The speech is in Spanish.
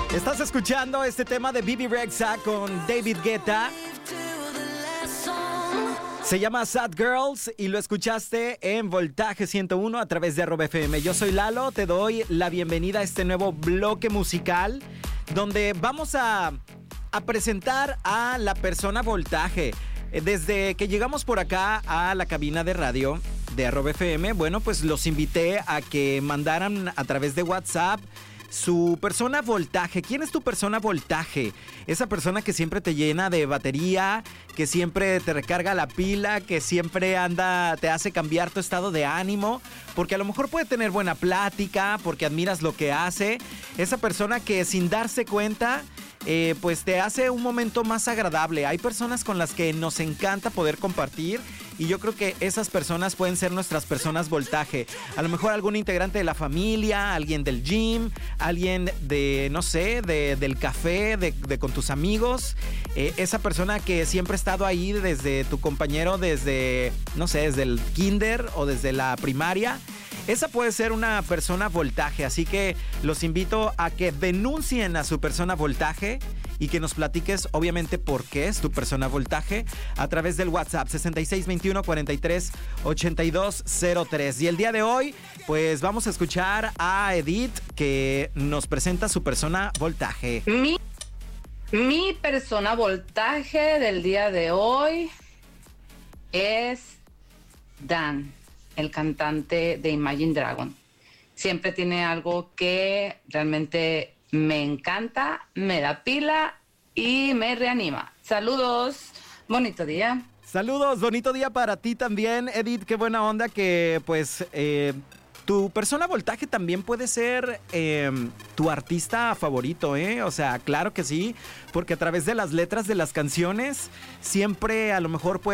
Estás escuchando este tema de Bebe Rexha con David Guetta. Se llama Sad Girls y lo escuchaste en Voltaje 101 a través de @FM. Yo soy Lalo, te doy la bienvenida a este nuevo bloque musical donde vamos a presentar a la persona Voltaje. Desde que llegamos por acá a la cabina de radio de @FM, bueno, pues los invité a que mandaran a través de WhatsApp su persona Voltaje. ¿Quién es tu persona Voltaje? Esa persona que siempre te llena de batería, que siempre te recarga la pila, que siempre te hace cambiar tu estado de ánimo, porque a lo mejor puede tener buena plática, porque admiras lo que hace. Esa persona que sin darse cuenta, pues te hace un momento más agradable. Hay personas con las que nos encanta poder compartir y yo creo que esas personas pueden ser nuestras personas Voltaje. A lo mejor algún integrante de la familia, alguien del gym, alguien de, no sé, del café, de con tus amigos. Esa persona que siempre ha estado ahí desde tu compañero, desde, no sé, desde el kinder o desde la primaria. Esa puede ser una persona Voltaje, así que los invito a que denuncien a su persona Voltaje y que nos platiques, obviamente, por qué es tu persona Voltaje a través del WhatsApp 6621-438203. Y el día de hoy, pues vamos a escuchar a Edith, que nos presenta su persona Voltaje. Mi persona Voltaje del día de hoy es Dan, el cantante de Imagine Dragon. Siempre tiene algo que realmente me encanta, me da pila y me reanima. Saludos, bonito día. Saludos, bonito día para ti también, Edith. Qué buena onda que pues tu persona Voltaje también puede ser tu artista favorito, ¿eh? O sea, claro que sí, porque a través de las letras de las canciones siempre a lo mejor puede